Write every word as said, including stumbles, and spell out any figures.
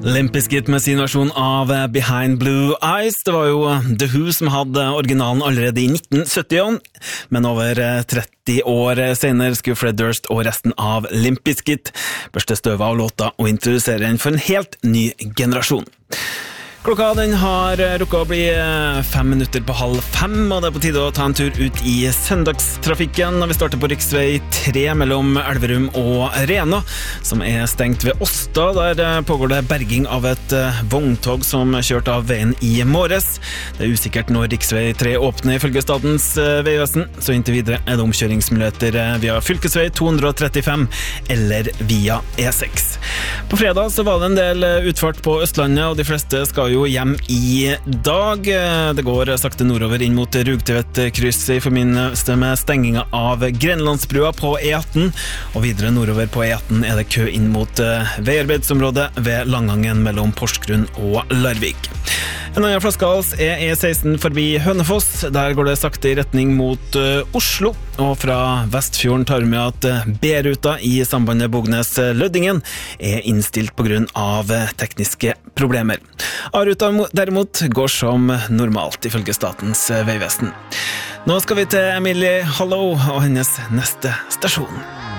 Limp Bizkit med sin versjon av Behind Blue Eyes. Det var jo The Who som hadde originalen allerede i nitten sytti, men over tretti år senere skulle Fred Durst og resten av Limp Bizkit børste støvet av låta og introdusere den for en helt ny generasjon. Klokka den har rukket å bli fem minutter på halv fem, og det er på tide å ta en tur ut i søndagstrafikken. Vi starter på riksvei tre mellom Elverum og Rena, som er stengt ved Åsta. Der pågår det berging av et vogntog som kjørte av veien i morges. Det er usikkert når riksvei tre åpner ifølge Statens vegvesen, så inntil videre er det omkjøringsmuligheter via fylkesvei to trettifem eller via E seks. På fredag så var det en del utfart på Østlandet, og de fleste skal jo hjem i dag. Det går sakte nordover inn mot Rugtvedt-kryss i forbindelse med stenginga av Grenlandsbrua på E atten, og videre nordover på E atten er det kø inn mot veiarbeidsområdet ved Langangen mellom Porsgrunn og Larvik. En annen flaskehals er E seksten forbi Hønefoss. Der går det sakte i retning mot Oslo, og fra Vestfjorden tar vi med at B-ruta i sambandet Bognes-Løddingen er innstilt på grunn av tekniske problemer. A-ruta derimot går som normalt ifølge Statens vegvesen. Nå skal vi til Emilie Hallow og hennes neste stasjon.